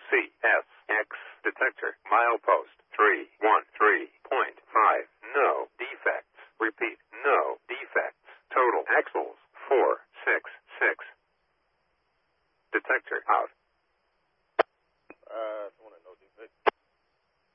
CSX detector. Milepost 313.5. No defects. Repeat, no defects. Total axles 466. Detector out.